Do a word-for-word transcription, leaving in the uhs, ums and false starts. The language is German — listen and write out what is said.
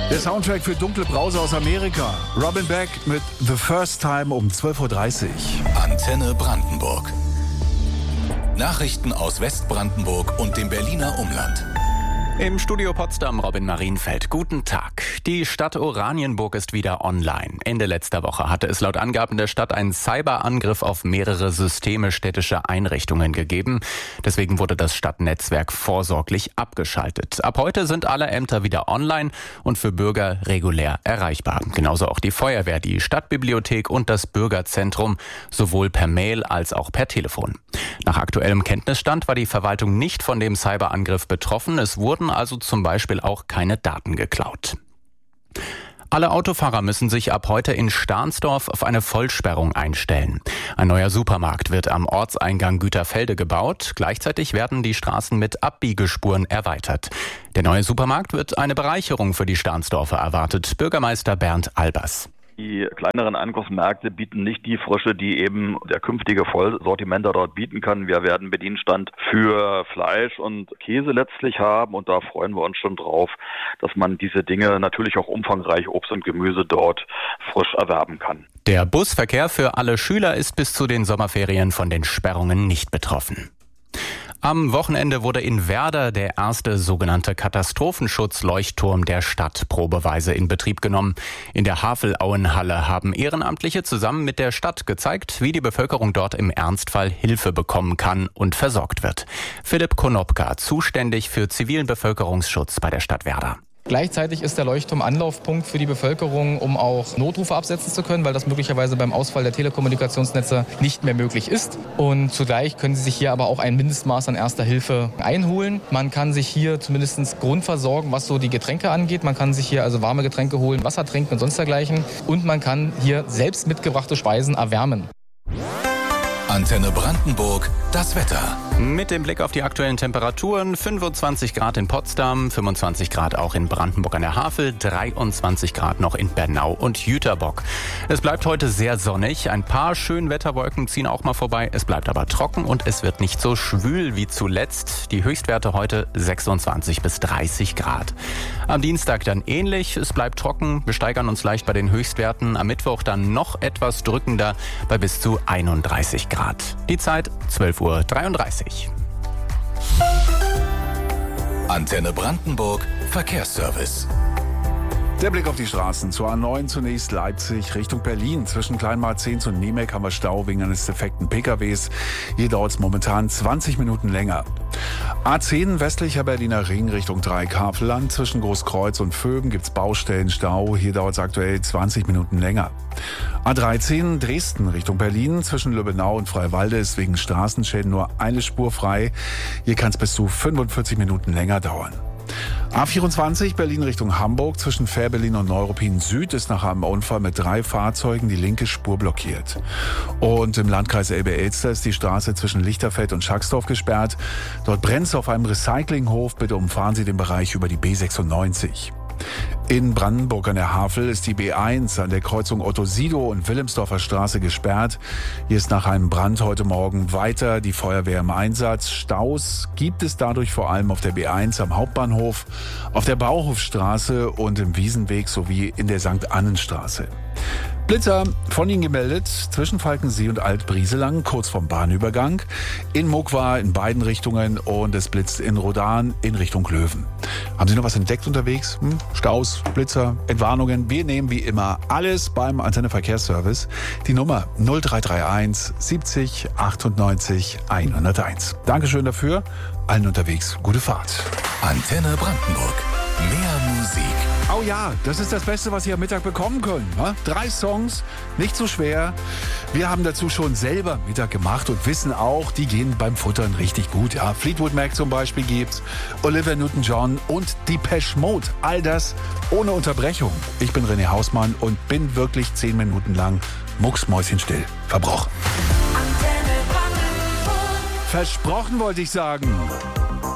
Der Soundtrack für dunkle Brause aus Amerika. Robin Beck mit The First Time um zwölf Uhr dreißig. Antenne Brandenburg. Nachrichten aus Westbrandenburg und dem Berliner Umland. Im Studio Potsdam Robin Marienfeld. Guten Tag. Die Stadt Oranienburg ist wieder online. Ende letzter Woche hatte es laut Angaben der Stadt einen Cyberangriff auf mehrere Systeme städtischer Einrichtungen gegeben. Deswegen wurde das Stadtnetzwerk vorsorglich abgeschaltet. Ab heute sind alle Ämter wieder online und für Bürger regulär erreichbar. Genauso auch die Feuerwehr, die Stadtbibliothek und das Bürgerzentrum, sowohl per Mail als auch per Telefon. Nach aktuellem Kenntnisstand war die Verwaltung nicht von dem Cyberangriff betroffen. Es wurden also zum Beispiel auch keine Daten geklaut. Alle Autofahrer müssen sich ab heute in Stahnsdorf auf eine Vollsperrung einstellen. Ein neuer Supermarkt wird am Ortseingang Güterfelde gebaut. Gleichzeitig werden die Straßen mit Abbiegespuren erweitert. Der neue Supermarkt wird eine Bereicherung für die Stahnsdorfer erwartet. Bürgermeister Bernd Albers. Die kleineren Einkaufsmärkte bieten nicht die Frische, die eben der künftige Vollsortimenter dort bieten kann. Wir werden Bedienstand für Fleisch und Käse letztlich haben und da freuen wir uns schon drauf, dass man diese Dinge, natürlich auch umfangreich Obst und Gemüse dort frisch erwerben kann. Der Busverkehr für alle Schüler ist bis zu den Sommerferien von den Sperrungen nicht betroffen. Am Wochenende wurde in Werder der erste sogenannte Katastrophenschutzleuchtturm der Stadt probeweise in Betrieb genommen. In der Havelauenhalle haben Ehrenamtliche zusammen mit der Stadt gezeigt, wie die Bevölkerung dort im Ernstfall Hilfe bekommen kann und versorgt wird. Philipp Konopka, zuständig für zivilen Bevölkerungsschutz bei der Stadt Werder. Gleichzeitig ist der Leuchtturm Anlaufpunkt für die Bevölkerung, um auch Notrufe absetzen zu können, weil das möglicherweise beim Ausfall der Telekommunikationsnetze nicht mehr möglich ist. Und zugleich können Sie sich hier aber auch ein Mindestmaß an Erster Hilfe einholen. Man kann sich hier zumindest grundversorgen, was so die Getränke angeht. Man kann sich hier also warme Getränke holen, Wasser trinken und sonst dergleichen. Und man kann hier selbst mitgebrachte Speisen erwärmen. Antenne Brandenburg, das Wetter. Mit dem Blick auf die aktuellen Temperaturen: fünfundzwanzig Grad in Potsdam, fünfundzwanzig Grad auch in Brandenburg an der Havel, dreiundzwanzig Grad noch in Bernau und Jüterbock. Es bleibt heute sehr sonnig, ein paar Schönwetterwolken ziehen auch mal vorbei, es bleibt aber trocken und es wird nicht so schwül wie zuletzt. Die Höchstwerte heute sechsundzwanzig bis dreißig Grad. Am Dienstag dann ähnlich, es bleibt trocken, wir steigern uns leicht bei den Höchstwerten. Am Mittwoch dann noch etwas drückender bei bis zu einunddreißig Grad. Die Zeit zwölf Uhr dreiunddreißig. Antenne Brandenburg, Verkehrsservice. Der Blick auf die Straßen. Zur A neun zunächst Leipzig Richtung Berlin. Zwischen Kleinmarzenz und Niemek haben wir Stau wegen eines defekten P K Ws. Hier dauert es momentan zwanzig Minuten länger. A zehn westlicher Berliner Ring Richtung Dreieck-Havelland. Zwischen Großkreuz und Vöben gibt's Baustellenstau. Hier dauert es aktuell zwanzig Minuten länger. A dreizehn Dresden Richtung Berlin. Zwischen Lübbenau und Freiwalde ist wegen Straßenschäden nur eine Spur frei. Hier kann es bis zu fünfundvierzig Minuten länger dauern. A vierundzwanzig Berlin Richtung Hamburg. Zwischen Fährberlin und Neuruppin Süd ist nach einem Unfall mit drei Fahrzeugen die linke Spur blockiert. Und im Landkreis Elbe-Elster ist die Straße zwischen Lichterfeld und Schacksdorf gesperrt. Dort brennt es auf einem Recyclinghof. Bitte umfahren Sie den Bereich über die B sechsundneunzig. In Brandenburg an der Havel ist die B eins an der Kreuzung Otto-Sido und Wilhelmsdorfer Straße gesperrt. Hier ist nach einem Brand heute Morgen weiter die Feuerwehr im Einsatz. Staus gibt es dadurch vor allem auf der B eins am Hauptbahnhof, auf der Bauhofstraße und im Wiesenweg sowie in der Sankt Annenstraße. Blitzer von Ihnen gemeldet zwischen Falkensee und Alt-Brieselang, kurz vom Bahnübergang. In Muckwa in beiden Richtungen und es blitzt in Rodan in Richtung Löwen. Haben Sie noch was entdeckt unterwegs? Hm? Staus, Blitzer, Entwarnungen? Wir nehmen wie immer alles beim Antenne Verkehrsservice. Die Nummer null drei drei eins siebzig achtundneunzig hunderteins. Dankeschön dafür. Allen unterwegs gute Fahrt. Antenne Brandenburg. Mehr Musik. Oh ja, das ist das Beste, was Sie am Mittag bekommen können. Ne? Drei Songs, nicht so schwer. Wir haben dazu schon selber Mittag gemacht und wissen auch, die gehen beim Futtern richtig gut. Ja, Fleetwood Mac zum Beispiel gibt's, Olivia Newton-John und Depeche Mode. All das ohne Unterbrechung. Ich bin René Hausmann und bin wirklich zehn Minuten lang mucksmäuschenstill verbrochen. Versprochen wollte ich sagen.